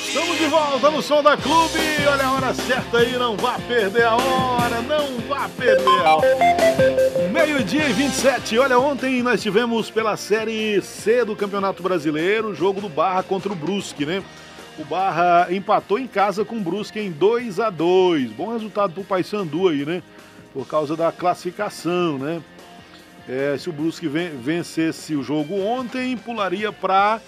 Estamos de volta no Som da Clube. Olha a hora certa aí, não vá perder a hora, não vá perder a hora. Meio-dia e 27. Olha, ontem nós tivemos pela Série C do Campeonato Brasileiro, o jogo do Barra contra o Brusque, né? O Barra empatou em casa com o Brusque em 2-2. Bom resultado pro Paysandu aí, né? Por causa da classificação, né? Se o Brusque vencesse o jogo ontem, pularia para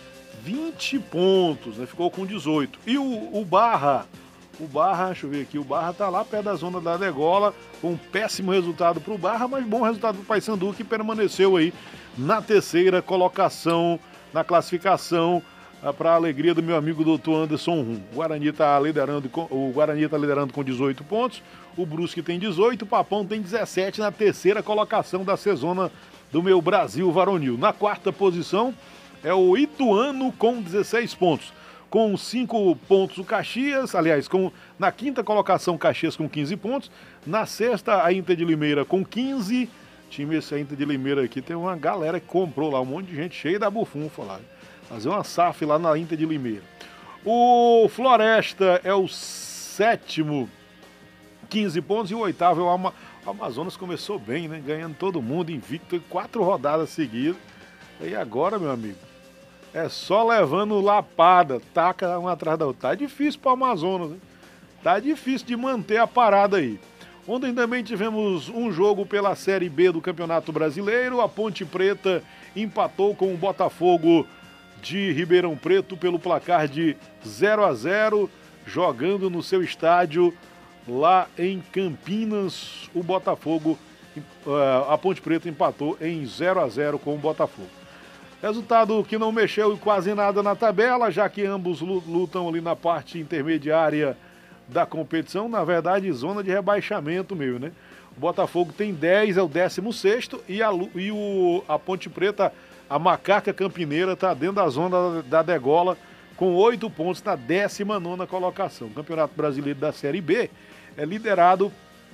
20 pontos, né? Ficou com 18. E o Barra, deixa eu ver aqui, o Barra tá lá perto da zona da degola, com um péssimo resultado pro Barra, mas bom resultado pro Paysandu, que permaneceu aí na terceira colocação na classificação, para a alegria do meu amigo Dr. Anderson Rum. O Guarani tá liderando com 18 pontos, o Brusque tem 18, o Papão tem 17 na terceira colocação da sezona do meu Brasil Varonil. Na quarta posição é o Ituano com 16 pontos. Com 5 pontos o Caxias, aliás, na quinta colocação Caxias com 15 pontos. Na sexta a Inter de Limeira com 15. Time esse Inter de Limeira aqui tem uma galera que comprou lá, um monte de gente cheia da bufunfa lá. Fazer uma SAF lá na Inter de Limeira. O Floresta é o sétimo, 15 pontos, e o oitavo é o Amazonas. Começou bem, né? Ganhando todo mundo, invicto, 4 rodadas seguidas. E agora, meu amigo, é só levando lapada, taca uma atrás da outra. Tá difícil para o Amazonas, né? Tá difícil de manter a parada aí. Ontem também tivemos um jogo pela Série B do Campeonato Brasileiro. A Ponte Preta empatou com o Botafogo de Ribeirão Preto pelo placar de 0-0, jogando no seu estádio lá em Campinas. O Botafogo, a Ponte Preta empatou em 0-0 com o Botafogo. Resultado que não mexeu quase nada na tabela, já que ambos lutam ali na parte intermediária da competição, na verdade zona de rebaixamento mesmo, né? O Botafogo tem 10, é o 16º, e a Ponte Preta, a Macaca Campineira, está dentro da zona da degola com 8 pontos na 19ª colocação. O Campeonato Brasileiro da Série B é liderado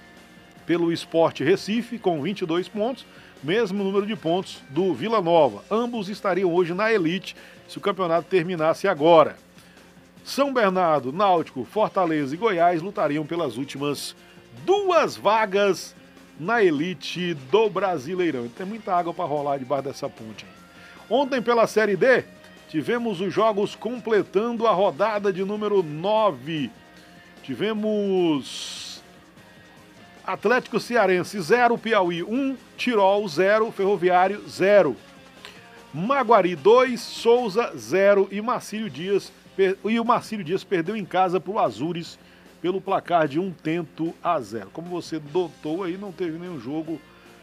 pelo Sport Recife com 22 pontos, mesmo número de pontos do Vila Nova. Ambos estariam hoje na elite se o campeonato terminasse agora. São Bernardo, Náutico, Fortaleza e Goiás lutariam pelas últimas 2 vagas na elite do Brasileirão. Tem muita água para rolar debaixo dessa ponte. Ontem, pela Série D, tivemos os jogos completando a rodada de número 9. Tivemos Atlético Cearense 0, Piauí 1, Tirol 0, Ferroviário 0. Maguari 2, Souza 0 e o Marcílio Dias perdeu em casa para o Azures pelo placar de 1-0. Como você notou aí, não teve nenhum jogo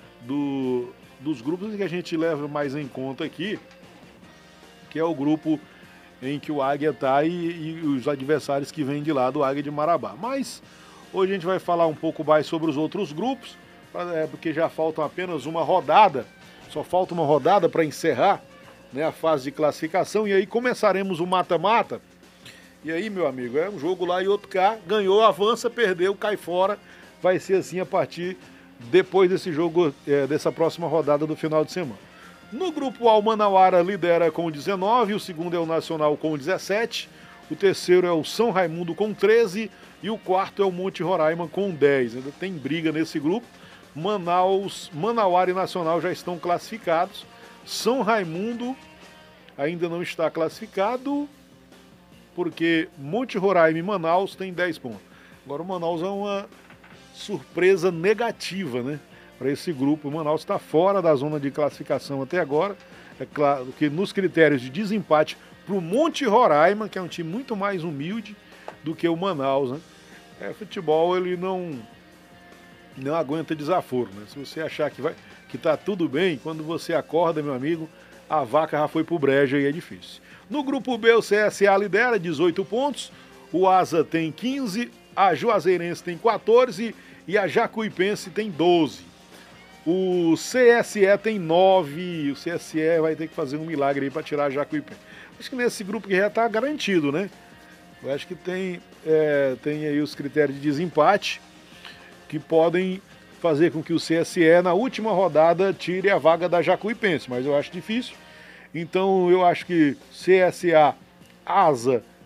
dos grupos que a gente leva mais em conta aqui, que é o grupo em que o Águia está e os adversários que vêm de lá do Águia de Marabá. Mas hoje a gente vai falar um pouco mais sobre os outros grupos, porque já faltam apenas uma rodada, só falta uma rodada para encerrar, né, a fase de classificação, e aí começaremos o mata-mata. E aí, meu amigo, é um jogo lá e outro cá, ganhou, avança, perdeu, cai fora. Vai ser assim a partir depois desse jogo, dessa próxima rodada do final de semana. No grupo A, o Manauara lidera com 19, o segundo é o Nacional com 17, o terceiro é o São Raimundo com 13 e o quarto é o Monte Roraima com 10. Ainda tem briga nesse grupo. Manauara e Nacional já estão classificados. São Raimundo ainda não está classificado, porque Monte Roraima e Manaus têm 10 pontos. Agora o Manaus é uma surpresa negativa, né, para esse grupo. O Manaus está fora da zona de classificação até agora. É claro que nos critérios de desempate para o Monte Roraima, que é um time muito mais humilde do que o Manaus, né? Futebol ele não aguenta desaforo, né? Se você achar que tá tudo bem, quando você acorda, meu amigo, a vaca já foi pro brejo e é difícil. No grupo B, o CSA lidera 18 pontos, o Asa tem 15, a Juazeirense tem 14 e a Jacuipense tem 12. O CSE tem 9, o CSE vai ter que fazer um milagre aí para tirar a Jacuipense. Acho que nesse grupo que já está garantido, né? Eu acho que tem aí os critérios de desempate que podem fazer com que o CSE, na última rodada, tire a vaga da Jacuipense, mas eu acho difícil. Então eu acho que CSA, Asa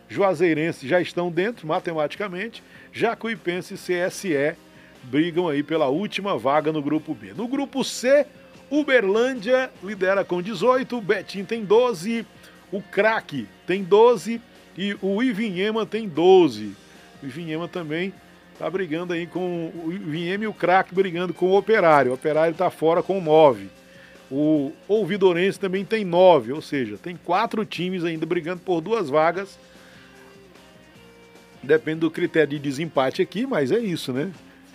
Juazeirense já estão dentro, matematicamente. Jacuipense e CSE brigam aí pela última vaga no grupo B. No grupo C, Uberlândia lidera com 18, o Betim tem 12, o Craque tem 12 e o Ivinhema tem 12. O Ivinhema também está brigando aí com o Ivinhema e o Craque brigando com o Operário. O Operário está fora com 9. O Ouvidorense também tem 9, ou seja, tem 4 times ainda brigando por 2 vagas. Depende do critério de desempate aqui, mas é isso, né?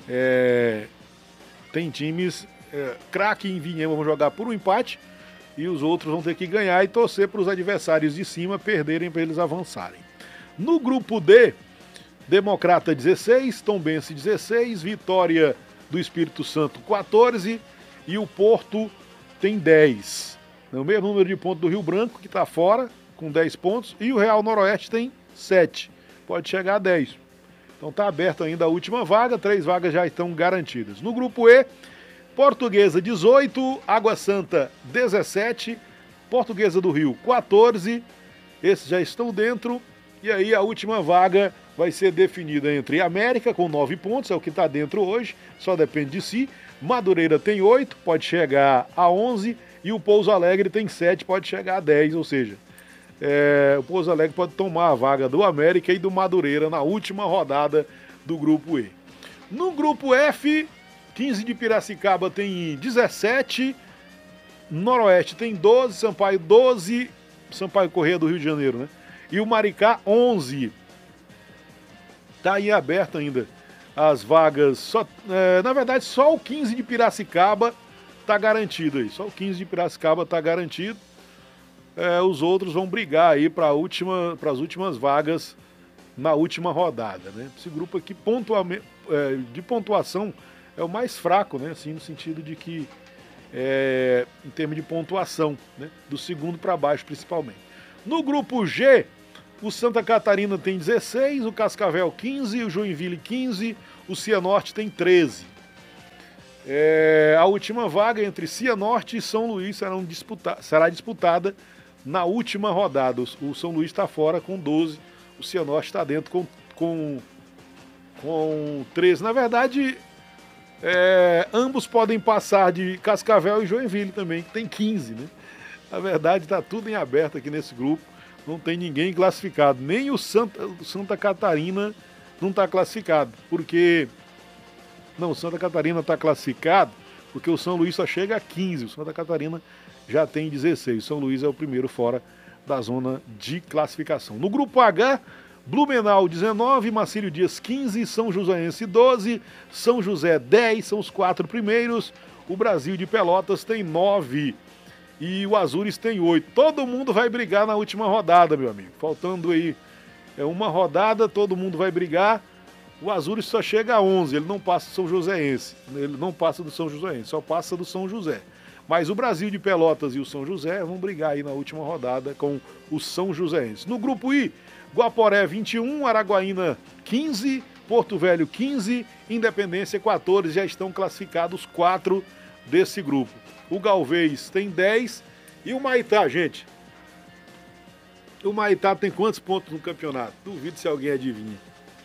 Tem times... Craque e Ivinhema vão jogar por um empate e os outros vão ter que ganhar e torcer para os adversários de cima perderem para eles avançarem. No grupo D, Democrata 16, Tombense 16, Vitória do Espírito Santo 14 e o Porto tem 10. É o mesmo número de pontos do Rio Branco, que está fora, com 10 pontos, e o Real Noroeste tem 7. Pode chegar a 10. Então está aberto ainda a última vaga, 3 vagas já estão garantidas. No grupo E, Portuguesa 18, Água Santa 17, Portuguesa do Rio 14, esses já estão dentro, e aí a última vaga vai ser definida entre América com 9 pontos, é o que está dentro hoje, só depende de si, Madureira tem 8, pode chegar a 11, e o Pouso Alegre tem 7, pode chegar a 10, ou seja, o Pouso Alegre pode tomar a vaga do América e do Madureira na última rodada do grupo E. No grupo F, 15 de Piracicaba tem 17, Noroeste tem 12, Sampaio 12, Sampaio Corrêa do Rio de Janeiro, né? E o Maricá 11. Tá aí aberto ainda as vagas, na verdade só o 15 de Piracicaba tá garantido aí, só o 15 de Piracicaba tá garantido. Os outros vão brigar aí para as últimas vagas na última rodada, né? Esse grupo aqui de pontuação é o mais fraco, né? Assim, no sentido de que, em termos de pontuação, né? Do segundo para baixo, principalmente. No grupo G, o Santa Catarina tem 16, o Cascavel 15, o Joinville 15, o Cianorte tem 13. A última vaga entre Cianorte e São Luís será disputada na última rodada. O São Luís está fora com 12, o Cianorte está dentro com 13. Na verdade... ambos podem passar de Cascavel e Joinville também, que tem 15, né? Na verdade, está tudo em aberto aqui nesse grupo, não tem ninguém classificado, nem o Santa Catarina não está classificado, porque... Não, o Santa Catarina está classificado porque o São Luís só chega a 15, o Santa Catarina já tem 16, o São Luís é o primeiro fora da zona de classificação. No grupo H, Blumenau 19, Marcílio Dias 15, São Joséense 12, São José 10, são os 4 primeiros. O Brasil de Pelotas tem 9 e o Azures tem 8. Todo mundo vai brigar na última rodada, meu amigo. Faltando aí uma rodada, todo mundo vai brigar. O Azures só chega a 11, ele não passa do São Joséense. Ele não passa do São Joséense, só passa do São José. Mas o Brasil de Pelotas e o São José vão brigar aí na última rodada com o São Joséense. No grupo I, Guaporé 21, Araguaína 15, Porto Velho 15, Independência 14, já estão classificados 4 desse grupo. O Galvez tem 10 e o Maitá, gente. O Maitá tem quantos pontos no campeonato? Duvido se alguém adivinha.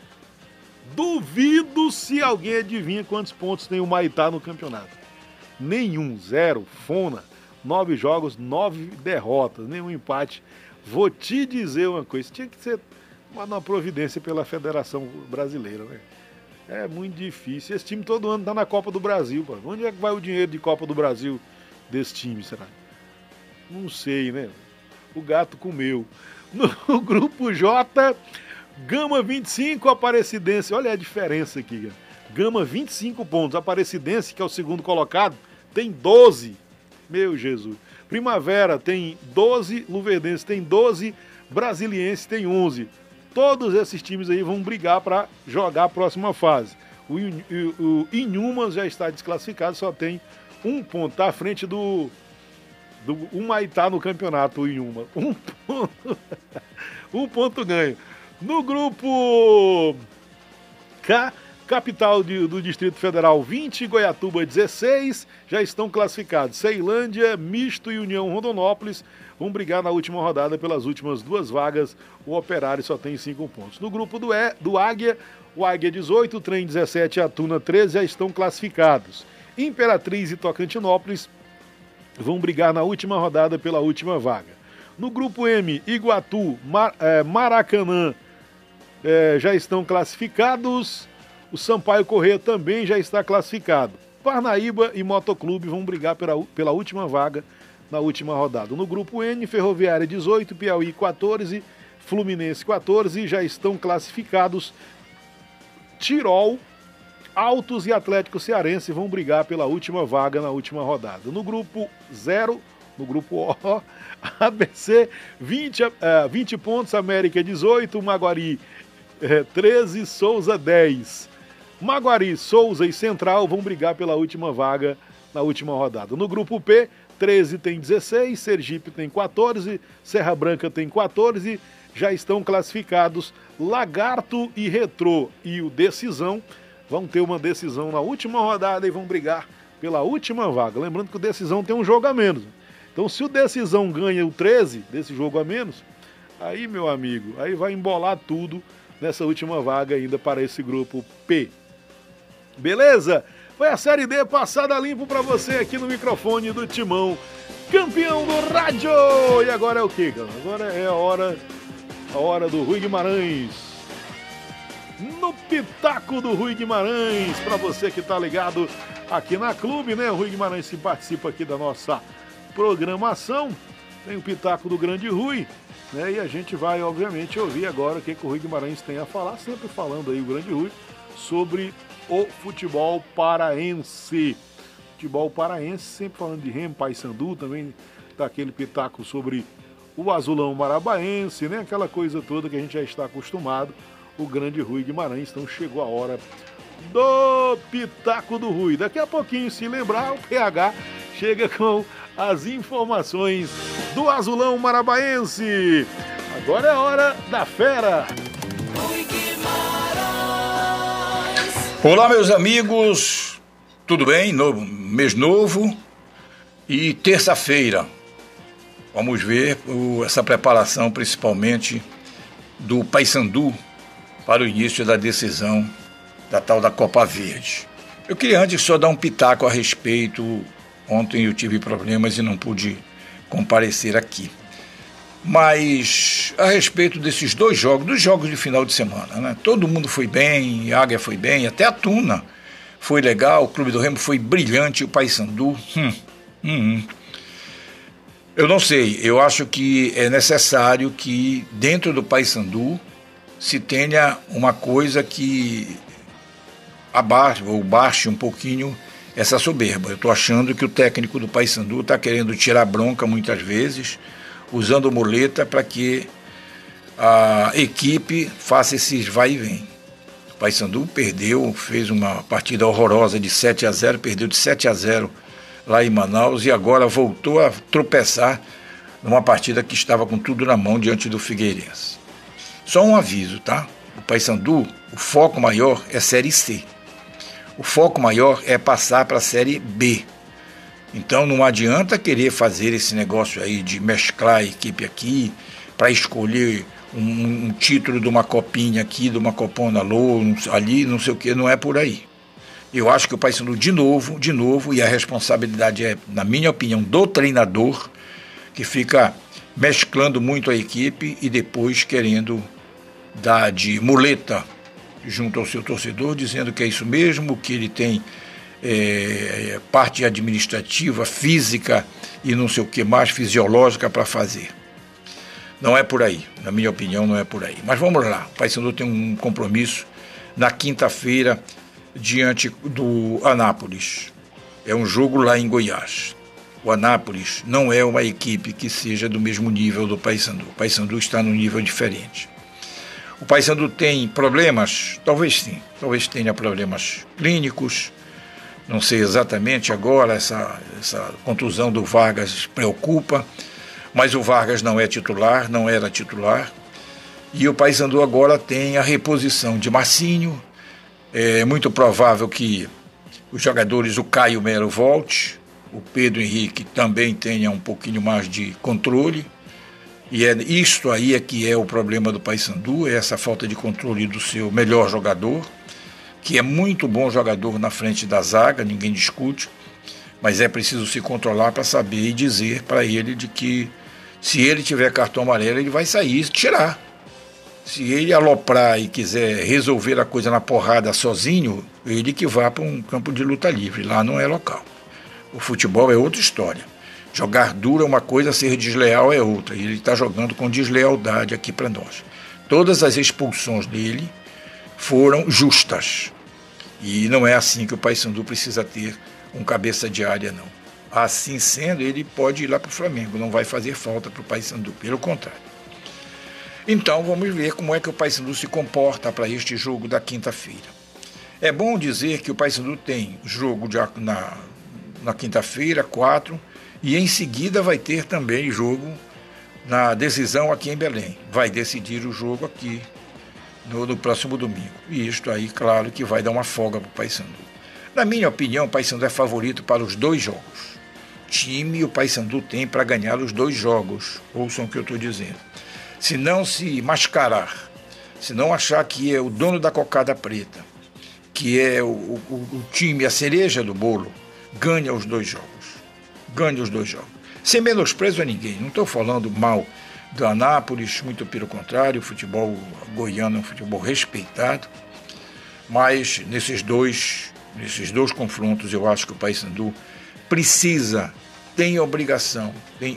Duvido se alguém adivinha quantos pontos tem o Maitá no campeonato. Nenhum, 0, Fona, 9 jogos, 9 derrotas, nenhum empate. Vou te dizer uma coisa, tinha que ser uma providência pela Federação Brasileira, né? É muito difícil. Esse time todo ano tá na Copa do Brasil, pô. Onde é que vai o dinheiro de Copa do Brasil desse time, será? Não sei, né? O gato comeu. No grupo J, Gama 25, Aparecidense. Olha a diferença aqui, cara. Gama 25 pontos. Aparecidense, que é o segundo colocado, tem 12. Meu Jesus. Primavera tem 12, Luverdense tem 12, Brasiliense tem 11. Todos esses times aí vão brigar para jogar a próxima fase. O Inhumas já está desclassificado, só tem 1 ponto. Está à frente do Humaitá no campeonato, o Inhuma. 1 ponto. 1 ponto ganho. No grupo K, Capital do Distrito Federal 20, Goiatuba 16, já estão classificados. Ceilândia, Misto e União Rondonópolis vão brigar na última rodada pelas últimas 2 vagas. O Operário só tem 5 pontos. No grupo do Águia, o Águia 18, o Trem 17 e a Tuna 13 já estão classificados. Imperatriz e Tocantinópolis vão brigar na última rodada pela última vaga. No grupo M, Iguatu, Maracanã já estão classificados. O Sampaio Corrêa também já está classificado. Parnaíba e Motoclube vão brigar pela última vaga na última rodada. No grupo N, Ferroviária 18, Piauí 14, Fluminense 14 já estão classificados. Tirol, Altos e Atlético Cearense vão brigar pela última vaga na última rodada. No grupo 0, no grupo O, ABC 20 pontos, América 18, Maguari 13, Souza 10. Maguari, Souza e Central vão brigar pela última vaga na última rodada. No grupo P, 13 tem 16, Sergipe tem 14, Serra Branca tem 14, já estão classificados Lagarto e Retrô e o Decisão vão ter uma decisão na última rodada e vão brigar pela última vaga. Lembrando que o Decisão tem um jogo a menos. Então se o Decisão ganha o 13 desse jogo a menos, aí, meu amigo, aí vai embolar tudo nessa última vaga ainda para esse grupo P. Beleza? Foi a Série D passada limpo para você aqui no microfone do Timão, campeão do rádio. E agora é o quê, galera? Agora é a hora do Rui Guimarães. No Pitaco do Rui Guimarães, para você que tá ligado aqui na Clube, né? O Rui Guimarães que participa aqui da nossa programação. Tem o Pitaco do Grande Rui, né? E a gente vai, obviamente, ouvir agora o que o Rui Guimarães tem a falar, sempre falando aí o Grande Rui sobre o futebol paraense. Futebol paraense, sempre falando de Remo, Paysandu, também tá aquele pitaco sobre o Azulão Marabaense, né? Aquela coisa toda que a gente já está acostumado. O Grande Rui Guimarães, então chegou a hora do Pitaco do Rui. Daqui a pouquinho, se lembrar, o PH chega com as informações do Azulão Marabaense. Agora é a hora da fera. Olá, meus amigos, tudo bem? Mês novo e terça-feira. Vamos ver essa preparação, principalmente do Paysandu, para o início da decisão da tal da Copa Verde. Eu queria antes só dar um pitaco a respeito. Ontem eu tive problemas e não pude comparecer aqui. Mas a respeito desses dos jogos de final de semana, né? Todo mundo foi bem, a Águia foi bem, até a Tuna foi legal, o Clube do Remo foi brilhante, o Paysandu. Eu não sei, eu acho que é necessário que dentro do Paysandu se tenha uma coisa que baixe um pouquinho essa soberba. Eu estou achando que o técnico do Paysandu está querendo tirar bronca muitas vezes, usando muleta para que a equipe faça esses vai e vem. O Paysandu perdeu, fez uma partida horrorosa de 7-0, perdeu de 7-0 lá em Manaus e agora voltou a tropeçar numa partida que estava com tudo na mão diante do Figueirense. Só um aviso, tá? O Paysandu, o foco maior é Série C. O foco maior é passar para a Série B. Então não adianta querer fazer esse negócio aí de mesclar a equipe aqui para escolher um título de uma copinha aqui, de uma copona ali, não sei o que, não é por aí. Eu acho que o Paysandu de novo, e a responsabilidade é, na minha opinião, do treinador, que fica mesclando muito a equipe e depois querendo dar de muleta junto ao seu torcedor, dizendo que é isso mesmo, que ele tem parte administrativa, física e não sei o que mais, fisiológica para fazer. Não é por aí, na minha opinião não é por aí. Mas vamos lá, o Paysandu tem um compromisso na quinta-feira diante do Anápolis. É um jogo lá em Goiás. O Anápolis não é uma equipe que seja do mesmo nível do Paysandu. O Paysandu está num nível diferente. O Paysandu tem problemas? Talvez sim. Talvez tenha problemas clínicos. Não sei exatamente agora, essa contusão do Vargas preocupa, mas o Vargas não é titular, não era titular. E o Paysandu agora tem a reposição de Marcinho, É muito provável que os jogadores, o Caio Melo volte, o Pedro Henrique também tenha um pouquinho mais de controle. E é isto aí é que é o problema do Paysandu, é essa falta de controle do seu melhor jogador, que é muito bom jogador na frente da zaga, ninguém discute, mas é preciso se controlar para saber e dizer para ele de que se ele tiver cartão amarelo, ele vai sair e tirar. Se ele aloprar e quiser resolver a coisa na porrada sozinho, ele que vá para um campo de luta livre, lá não é local. O futebol é outra história. Jogar duro é uma coisa, ser desleal é outra. E ele está jogando com deslealdade aqui para nós. Todas as expulsões dele foram justas. E não é assim que o Paysandu precisa ter um cabeça de área, não. Assim sendo, ele pode ir lá para o Flamengo. Não vai fazer falta para o Paysandu, pelo contrário. Então, vamos ver como é que o Paysandu se comporta para este jogo da quinta-feira. É bom dizer que o Paysandu tem jogo na quinta-feira, 4, e em seguida vai ter também jogo na decisão aqui em Belém. Vai decidir o jogo aqui no próximo domingo. E isto aí, claro, que vai dar uma folga para o Paysandu. Na minha opinião, o Paysandu é favorito para os 2 jogos. Time o Paysandu tem para ganhar os 2 jogos. Ouçam o que eu estou dizendo. Se não se mascarar, se não achar que é o dono da cocada preta, que é o time, a cereja do bolo, ganha os 2 jogos. Ganha os 2 jogos. Sem menosprezo a ninguém. Não estou falando mal do Anápolis, muito pelo contrário, o futebol goiano é um futebol respeitado, mas nesses dois confrontos eu acho que o Paysandu tem obrigação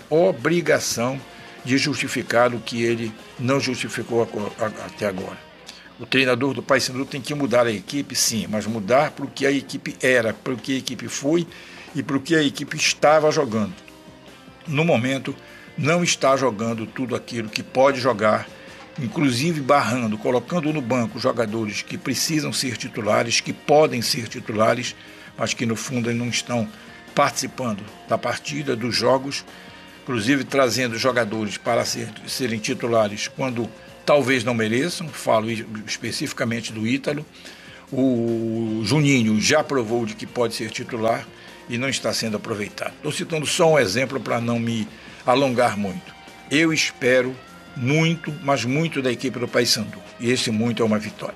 de justificar o que ele não justificou até agora. O treinador do Paysandu tem que mudar a equipe, sim, mas mudar para o que a equipe era, para o que a equipe foi e para o que a equipe estava jogando. No momento, não está jogando tudo aquilo que pode jogar, inclusive barrando, colocando no banco jogadores que precisam ser titulares, que podem ser titulares, mas que no fundo não estão participando da partida, dos jogos, inclusive trazendo jogadores para serem titulares quando talvez não mereçam. Falo especificamente do Ítalo. O Juninho já provou de que pode ser titular e não está sendo aproveitado. Estou citando só um exemplo para não me alongar muito. Eu espero muito, mas muito da equipe do Paysandu. E esse muito é uma vitória.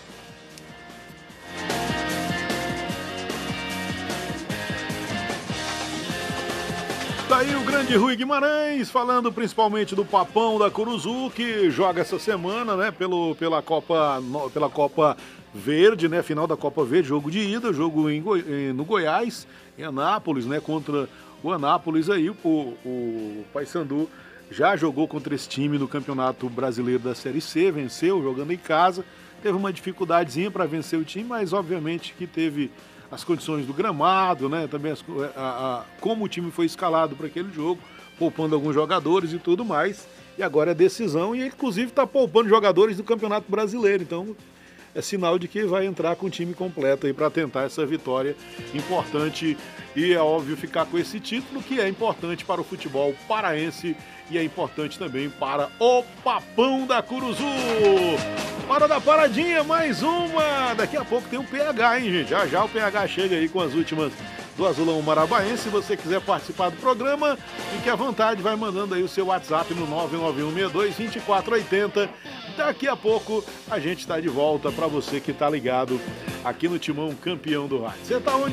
Tá aí o grande Rui Guimarães, falando principalmente do Papão da Curuzu, que joga essa semana, né, pela Copa Verde, né, final da Copa Verde, jogo de ida, jogo no Goiás, em Anápolis, né, contra o Anápolis. Aí o Paysandu já jogou contra esse time no Campeonato Brasileiro da Série C, venceu jogando em casa, teve uma dificuldadezinha para vencer o time, mas obviamente que teve as condições do gramado, né, também como o time foi escalado para aquele jogo, poupando alguns jogadores e tudo mais, e agora é decisão, e ele inclusive está poupando jogadores do Campeonato Brasileiro, então é sinal de que vai entrar com o time completo aí para tentar essa vitória importante. E é óbvio ficar com esse título, que é importante para o futebol paraense e é importante também para o Papão da Curuzu. Hora da paradinha, mais uma. Daqui a pouco tem um PH, hein, gente? Já o PH chega aí com as últimas do Azulão Marabaense. Se você quiser participar do programa, fique à vontade, vai mandando aí o seu WhatsApp no 991622480. Daqui a pouco a gente está de volta para você que está ligado aqui no Timão Campeão do Rádio. Você tá onde?